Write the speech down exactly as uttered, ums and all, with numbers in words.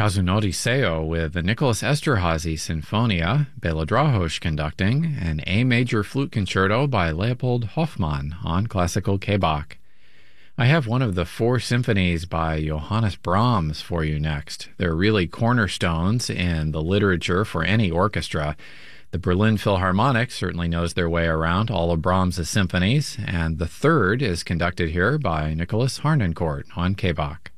Kazunori Seo with the Nicholas Esterhazy Sinfonia, Bela Drahos conducting, an A major flute concerto by Leopold Hoffmann on classical K-Bach. I have one of the four symphonies by Johannes Brahms for you next. They're really cornerstones in the literature for any orchestra. The Berlin Philharmonic certainly knows their way around all of Brahms' symphonies, and the third is conducted here by Nicholas Harnoncourt on K-Bach.